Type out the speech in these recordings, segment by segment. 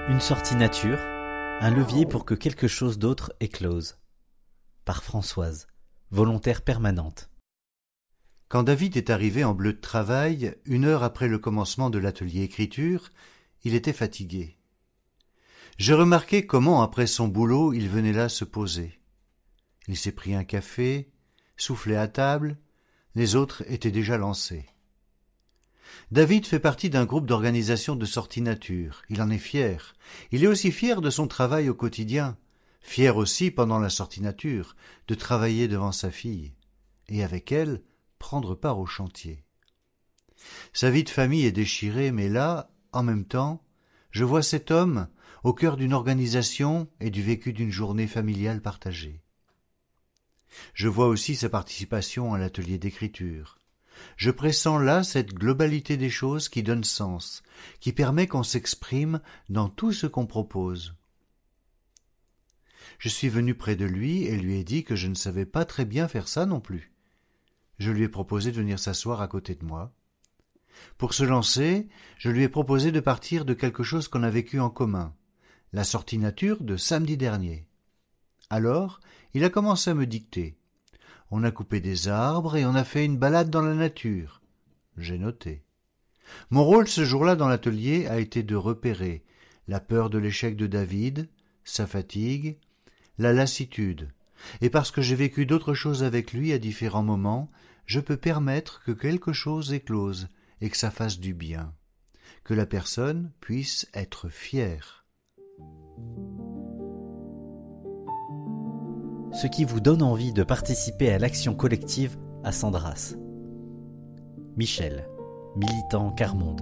Une sortie nature, un levier pour que quelque chose d'autre éclose. Par Françoise, volontaire permanente. Quand David est arrivé en bleu de travail, 1 heure après le commencement de l'atelier écriture, il était fatigué. J'ai remarqué comment, après son boulot, il venait là se poser. Il s'est pris un café, soufflé à table, les autres étaient déjà lancés. David fait partie d'un groupe d'organisation de sortie nature. Il en est fier. Il est aussi fier de son travail au quotidien. Fier aussi, pendant la sortie nature, de travailler devant sa fille. Et avec elle, prendre part au chantier. Sa vie de famille est déchirée, mais là, en même temps, je vois cet homme au cœur d'une organisation et du vécu d'une journée familiale partagée. Je vois aussi sa participation à l'atelier d'écriture. Je pressens là cette globalité des choses qui donne sens, qui permet qu'on s'exprime dans tout ce qu'on propose. Je suis venu près de lui et lui ai dit que je ne savais pas très bien faire ça non plus. Je lui ai proposé de venir s'asseoir à côté de moi. Pour se lancer, je lui ai proposé de partir de quelque chose qu'on a vécu en commun, la sortie nature de samedi dernier. Alors, il a commencé à me dicter. On a coupé des arbres et on a fait une balade dans la nature. J'ai noté. Mon rôle ce jour-là dans l'atelier a été de repérer la peur de l'échec de David, sa fatigue, la lassitude. Et parce que j'ai vécu d'autres choses avec lui à différents moments, je peux permettre que quelque chose éclose et que ça fasse du bien, que la personne puisse être fière. Ce qui vous donne envie de participer à l'action collective à Sandras. Michel, militant Carmonde.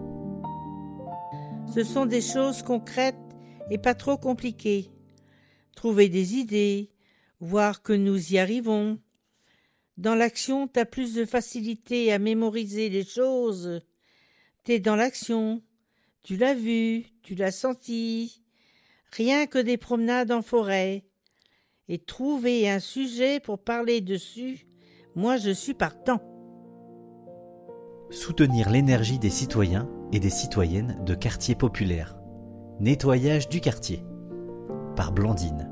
Ce sont des choses concrètes et pas trop compliquées. Trouver des idées, voir que nous y arrivons. Dans l'action, t'as plus de facilité à mémoriser les choses. T'es dans l'action. Tu l'as vu, tu l'as senti. Rien que des promenades en forêt. Et trouver un sujet pour parler dessus, moi je suis partant. Soutenir l'énergie des citoyens et des citoyennes de quartiers populaires. Nettoyage du quartier. Par Blandine.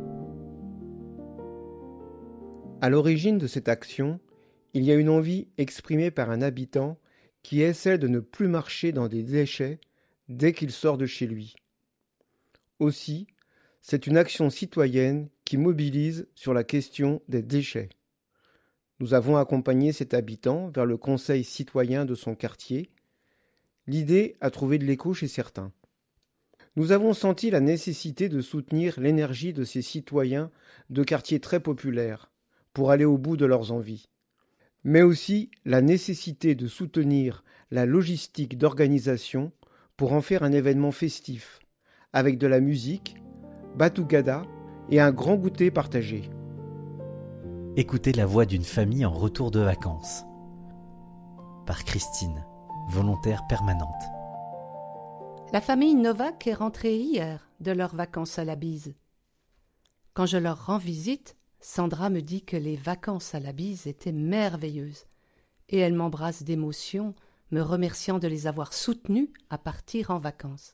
À l'origine de cette action, il y a une envie exprimée par un habitant qui est celle de ne plus marcher dans des déchets dès qu'il sort de chez lui. Aussi, c'est une action citoyenne qui mobilise sur la question des déchets. Nous avons accompagné cet habitant vers le conseil citoyen de son quartier. L'idée a trouvé de l'écho chez certains. Nous avons senti la nécessité de soutenir l'énergie de ces citoyens de quartiers très populaires pour aller au bout de leurs envies, mais aussi la nécessité de soutenir la logistique d'organisation pour en faire un événement festif, avec de la musique, Batugada et un grand goûter partagé. Écoutez la voix d'une famille en retour de vacances. Par Christine, volontaire permanente. La famille Novak est rentrée hier de leurs vacances à la Bise. Quand je leur rends visite, Sandra me dit que les vacances à la Bise étaient merveilleuses et elle m'embrasse d'émotion, me remerciant de les avoir soutenus à partir en vacances.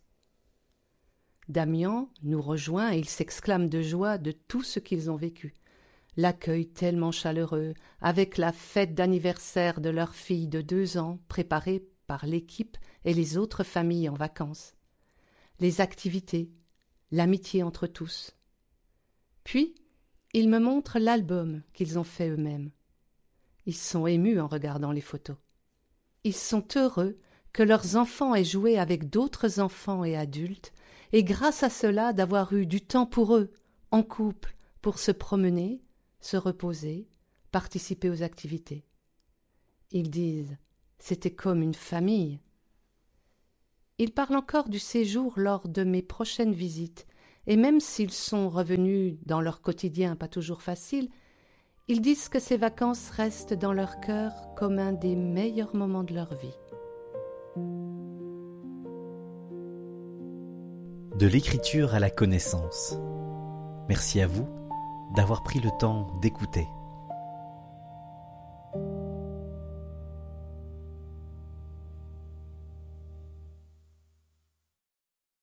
Damien nous rejoint et il s'exclame de joie de tout ce qu'ils ont vécu. L'accueil tellement chaleureux, avec la fête d'anniversaire de leur fille de 2 ans préparée par l'équipe et les autres familles en vacances. Les activités, l'amitié entre tous. Puis, ils me montrent l'album qu'ils ont fait eux-mêmes. Ils sont émus en regardant les photos. Ils sont heureux que leurs enfants aient joué avec d'autres enfants et adultes, et grâce à cela d'avoir eu du temps pour eux, en couple, pour se promener, se reposer, participer aux activités. Ils disent « c'était comme une famille ». Ils parlent encore du séjour lors de mes prochaines visites, et même s'ils sont revenus dans leur quotidien pas toujours facile, ils disent que ces vacances restent dans leur cœur comme un des meilleurs moments de leur vie. De l'écriture à la connaissance. Merci à vous d'avoir pris le temps d'écouter.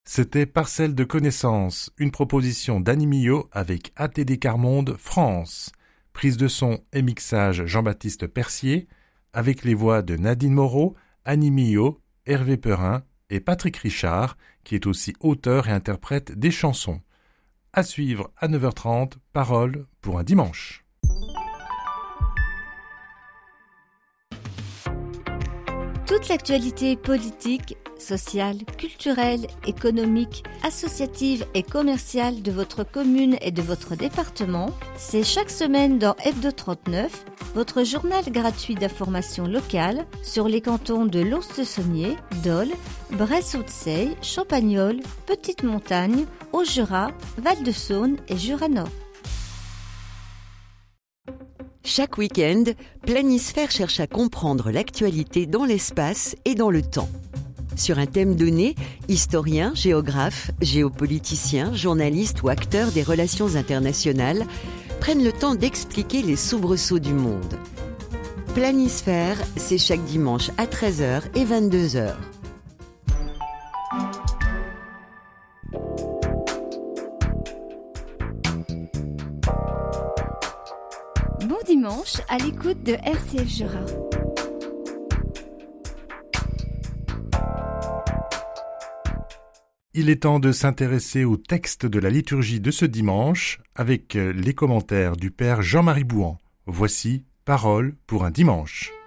C'était Parcelle de connaissances, une proposition d'Annie Millot avec ATD Carmonde France. Prise de son et mixage Jean-Baptiste Percier, avec les voix de Nadine Moreau, Annie Millot, Hervé Perrin et Patrick Richard, qui est aussi auteur et interprète des chansons. À suivre à 9h30, Parole pour un dimanche. Toute l'actualité politique, sociale, culturelle, économique, associative et commerciale de votre commune et de votre département, c'est chaque semaine dans Hebdo 39, votre journal gratuit d'information locale sur les cantons de Lons-le-Saunier, Dole, Bresse-Haute-Seille, Champagnole, Petite-Montagne, Haut-Jura, Val-de-Saône et Jura-Nord. Chaque week-end, Planisphère cherche à comprendre l'actualité dans l'espace et dans le temps. Sur un thème donné, historiens, géographes, géopoliticiens, journalistes ou acteurs des relations internationales prennent le temps d'expliquer les soubresauts du monde. Planisphère, c'est chaque dimanche à 13h et 22h. Bon dimanche à l'écoute de RCF Jura. Il est temps de s'intéresser au texte de la liturgie de ce dimanche avec les commentaires du Père Jean-Marie Bouhan. Voici Parole pour un dimanche.